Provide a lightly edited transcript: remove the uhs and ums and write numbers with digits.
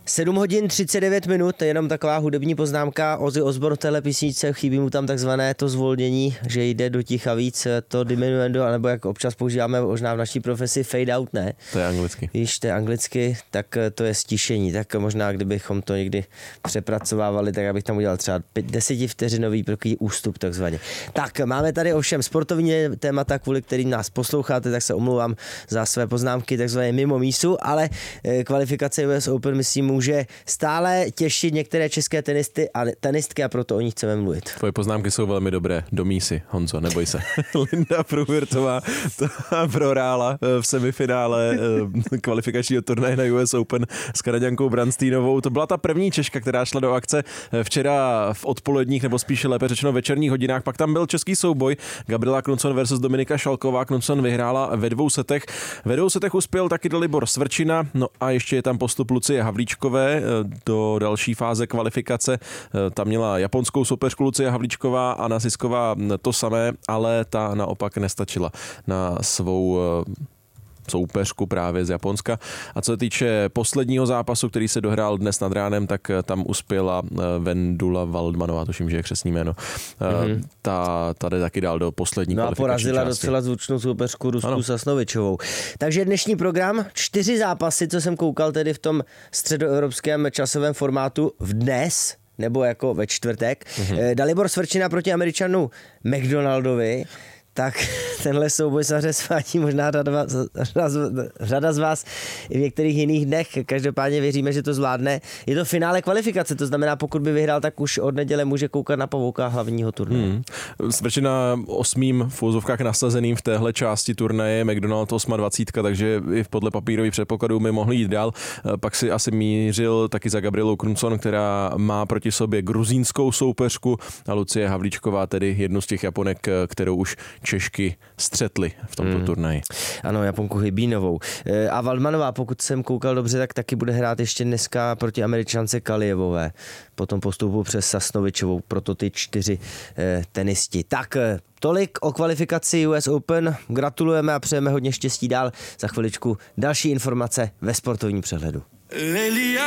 7 hodin 39 minut, jenom taková hudební poznámka. Ozzy Osbourne v téhle písničce, chybí mu tam takzvané to zvolnění, že jde do ticha víc, to diminuendo, anebo jak občas používáme možná v naší profesi fade out, ne? To je anglicky. Víš, to je anglicky, tak to je stišení. Tak možná, kdybychom to někdy přepracovávali, tak abych tam udělal třeba 10 vteřinový ústup takzvaně. Tak, máme tady ovšem sportovní témata, kvůli kterým nás posloucháte, tak se omlouvám za své poznámky takzvané mimo mísu, ale kvalifikace US Open, myslím, může stále těšit některé české tenistky a proto o nich chceme mluvit. Tvoje poznámky jsou velmi dobré. Do mísy, Honzo, neboj se. Linda Fruhvirtová prohrála v semifinále kvalifikačního turnaje na US Open s Kanaďankou Brandsteinovou. To byla ta první Češka, která šla do akce včera v odpoledních, nebo spíše lépe řečeno večerních hodinách. Pak tam byl český souboj Gabriela Knudson versus Dominika Šalková. Knudson vyhrála ve 2 setech. Ve 2 setech uspěl taky Dalibor Svrčina, no a ještě je tam postup Lucie Havlíčkové do další fáze kvalifikace. Tam měla japonskou soupeřku Lucie Havlíčková, Anna Sisková to samé, ale ta naopak nestačila na svou soupeřku právě z Japonska. A co se týče posledního zápasu, který se dohrál dnes nad ránem, tak tam uspěla Vendula Waldmanová, tuším, že je křestní jméno. Ta jde taky dál do poslední kvalifikační části. No a porazila docela zvučnou soupeřku Rusku Sasnovičovou. Takže dnešní program, 4 zápasy, co jsem koukal tedy v tom středoevropském časovém formátu v dnes, nebo jako ve čtvrtek. Dalibor Svrčina proti Američanu McDonaldovi. Tak tenhle souboj samozřejmě svátí možná řada z vás i v některých jiných dnech. Každopádně věříme, že to zvládne. Je to finále kvalifikace, to znamená, pokud by vyhrál, tak už od neděle může koukat na pavouka hlavního turnaje. Svrčina 8. v úzovkách nasazeným v téhle části turnaje, McDonald 28, takže i podle papírových předpokladů by mohli jít dál. Pak si asi mířil taky za Gabrielou Knudson, která má proti sobě gruzínskou soupeřku, a Lucie Havlíčková, tedy jednu z těch Japonek, kterou už Češky střetly v tomto turnaji. Ano, Japonku Hybínovou. A Waldmanová, pokud jsem koukal dobře, tak taky bude hrát ještě dneska proti Američance Kalijevové. Potom postupu přes Sasnovičovou, proto ty 4 tenisti. Tak, tolik o kvalifikaci US Open. Gratulujeme a přejeme hodně štěstí dál. Za chviličku další informace ve sportovním přehledu.